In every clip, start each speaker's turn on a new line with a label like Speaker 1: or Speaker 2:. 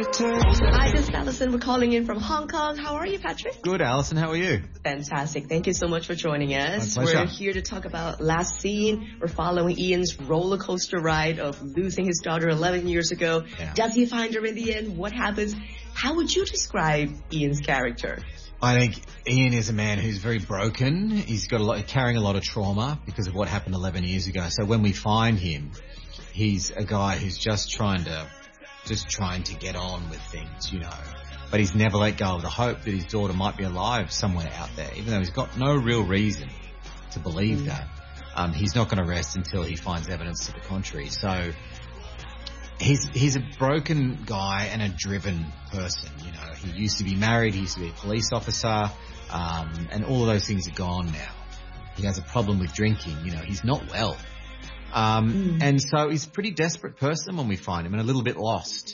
Speaker 1: Hi, this is Alison. We're calling in from Hong Kong. How are you, Patrick?
Speaker 2: Good, Alison. How are you?
Speaker 1: Fantastic. Thank you so much for joining us.
Speaker 2: My pleasure.
Speaker 1: We're here to talk about Last Scene. We're following Ian's roller coaster ride of losing his daughter 11 years ago.
Speaker 2: Yeah.
Speaker 1: Does he find her in the end? What happens? How would you describe Ian's character?
Speaker 2: I think Ian is a man who's very broken. He's got carrying a lot of trauma because of what happened 11 years ago. So when we find him, he's a guy who's just trying to get on with things, you know. But he's never let go of the hope that his daughter might be alive somewhere out there, even though he's got no real reason to believe that. He's not going to rest until he finds evidence to the contrary. So he's a broken guy and a driven person, you know. He used to be married, he used to be a police officer, and all of those things are gone now. He has a problem with drinking, you know, he's not well. And so he's a pretty desperate person when we find him and a little bit lost.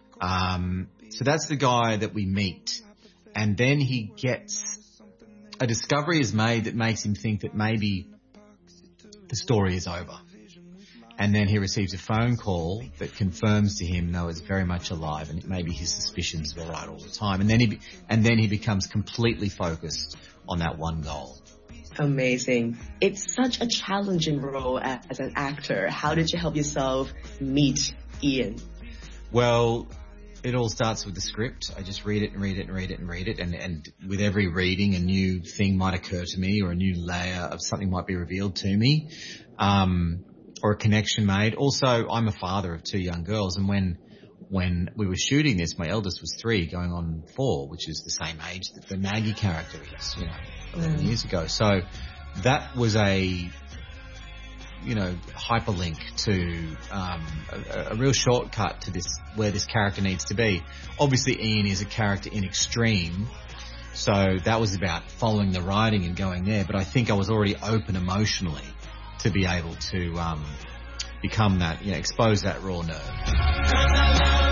Speaker 2: So that's the guy that we meet. And then he gets a discovery is made that makes him think that maybe the story is over. And then he receives a phone call that confirms to him, no, it's very much alive, and maybe his suspicions were right all the time. And then he becomes completely focused on that one goal.
Speaker 1: Amazing. It's such a challenging role as an actor. How did you help yourself meet Ian?
Speaker 2: Well, it all starts with the script. I just read it and read it and read it and read it. And with every reading, a new thing might occur to me, or a new layer of something might be revealed to me, or a connection made. Also, I'm a father of 2 young girls. And when we were shooting this, my eldest was 3 going on 4, which is the same age that the Maggie character is, you know, 11 years ago. So that was a, you know, hyperlink to a real shortcut to this, where this character needs to be. Obviously, Ian is a character in extreme, so that was about following the writing and going there. But I think I was already open emotionally to be able to become that, you know, expose that raw nerve.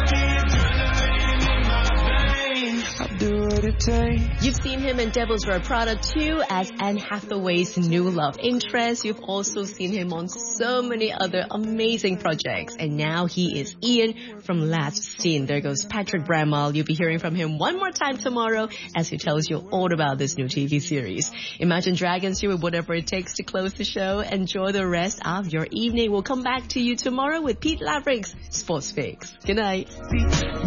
Speaker 1: You've seen him in Devil's Wear Prada 2 as Anne Hathaway's new love interest. You've also seen him on so many other amazing projects. And now he is Ian from Last Scene. There goes Patrick Bramall. You'll be hearing from him one more time tomorrow as he tells you all about this new TV series. Imagine Dragons here with Whatever It Takes to close the show. Enjoy the rest of your evening. We'll come back to you tomorrow with Pete Laverick's Sports Fix. Good night.